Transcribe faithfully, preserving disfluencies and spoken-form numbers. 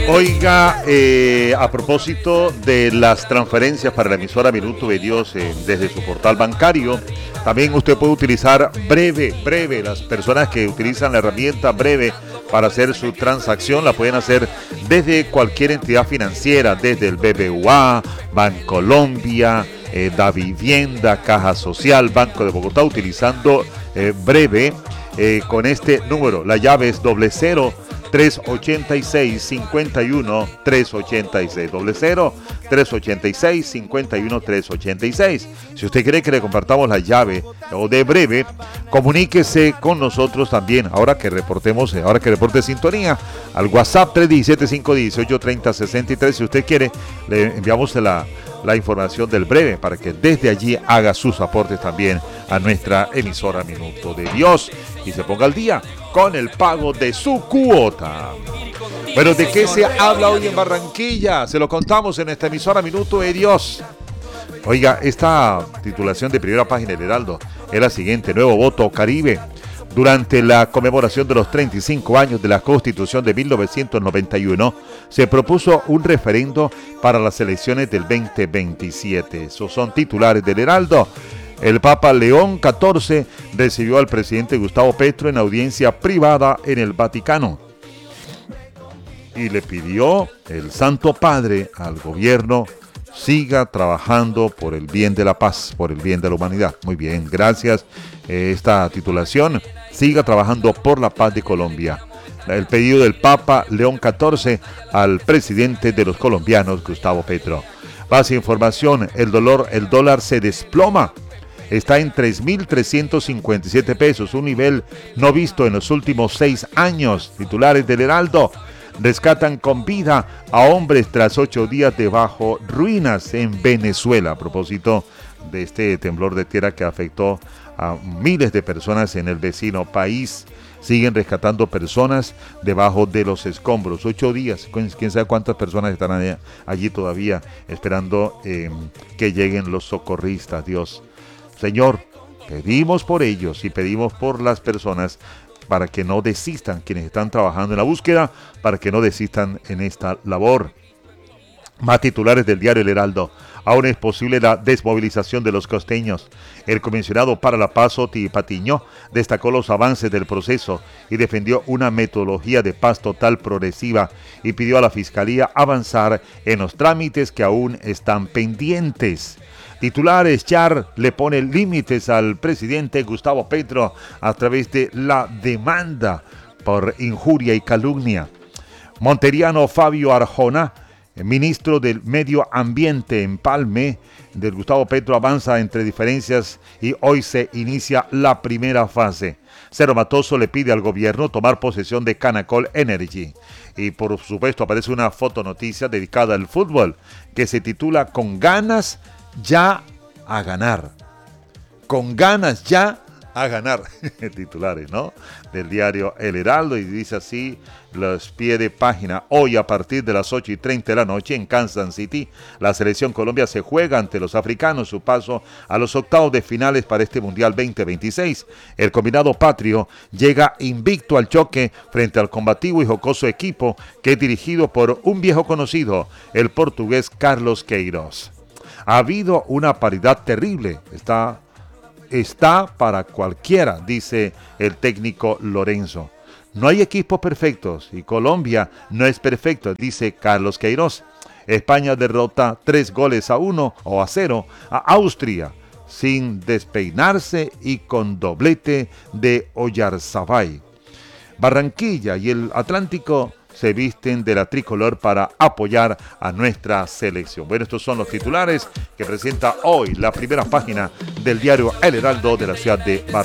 Oiga, eh, a propósito de las transferencias para la emisora Minuto de Dios eh, desde su portal bancario, también usted puede utilizar Breve, Breve. Las personas que utilizan la herramienta Breve para hacer su transacción la pueden hacer desde cualquier entidad financiera, desde el B B V A, Bancolombia, eh, Da Vivienda, Caja Social, Banco de Bogotá, utilizando eh, Breve eh, con este número. La llave es doble cero. tres ochenta y seis, cincuenta y uno, tres ochenta y seis, doble cero, tres ochenta y seis, cincuenta y uno, tres ochenta y seis. Si usted quiere que le compartamos la llave o de Breve, comuníquese con nosotros también, ahora que reportemos, ahora que reporte sintonía, al WhatsApp tres uno siete, cinco uno ocho, tres cero seis tres. Si usted quiere, le enviamos la, la información del Breve para que desde allí haga sus aportes también a nuestra emisora Minuto de Dios y se ponga al día con el pago de su cuota. Pero ¿de qué se habla hoy en Barranquilla? Se lo contamos en esta emisora Minuto de Dios. Oiga, esta titulación de primera página del Heraldo es la siguiente: Nuevo Voto Caribe. Durante la conmemoración de los treinta y cinco años de la Constitución de mil novecientos noventa y uno, se propuso un referendo para las elecciones del veinte veintisiete. Esos son titulares del Heraldo. El Papa León catorce recibió al presidente Gustavo Petro en audiencia privada en el Vaticano y le pidió el Santo Padre al gobierno siga trabajando por el bien de la paz, por el bien de la humanidad. Muy bien, gracias. Esta titulación, siga trabajando por la paz de Colombia. El pedido del Papa León catorce al presidente de los colombianos, Gustavo Petro. Más información, el, dolor, el dólar se desploma. Está en tres mil trescientos cincuenta y siete pesos, un nivel no visto en los últimos seis años. Titulares del Heraldo: rescatan con vida a hombres tras ocho días debajo ruinas en Venezuela. A propósito de este temblor de tierra que afectó a miles de personas en el vecino país, siguen rescatando personas debajo de los escombros. Ocho días, quién sabe cuántas personas están allí, allí todavía esperando eh, que lleguen los socorristas. Dios, Señor, pedimos por ellos y pedimos por las personas para que no desistan, quienes están trabajando en la búsqueda, para que no desistan en esta labor. Más titulares del diario El Heraldo. Aún es posible la desmovilización de los costeños. El comisionado para la paz, Oti Patiño, destacó los avances del proceso y defendió una metodología de paz total progresiva y pidió a la Fiscalía avanzar en los trámites que aún están pendientes. Titulares: Char le pone límites al presidente Gustavo Petro a través de la demanda por injuria y calumnia. Monteriano Fabio Arjona, ministro del Medio Ambiente, empalme del Gustavo Petro, avanza entre diferencias y hoy se inicia la primera fase. Cero Matoso le pide al gobierno tomar posesión de Canacol Energy. Y por supuesto aparece una fotonoticia dedicada al fútbol que se titula Con ganas ya a ganar. Con ganas ya a ganar. Titulares, ¿no? Del diario El Heraldo, y dice así los pies de página. Hoy a partir de las ocho y treinta de la noche en Kansas City, la selección Colombia se juega ante los africanos su paso a los octavos de finales para este Mundial veinte veintiséis. El combinado patrio llega invicto al choque frente al combativo y jocoso equipo que es dirigido por un viejo conocido, el portugués Carlos Queiroz. Ha habido una paridad terrible, está, está para cualquiera, dice el técnico Lorenzo. No hay equipos perfectos y Colombia no es perfecto, dice Carlos Queiroz. España derrota tres goles a uno o a cero a Austria sin despeinarse y con doblete de Oyarzabal. Barranquilla y el Atlántico se visten de la tricolor para apoyar a nuestra selección. Bueno, estos son los titulares que presenta hoy la primera página del diario El Heraldo de la ciudad de Barranquilla.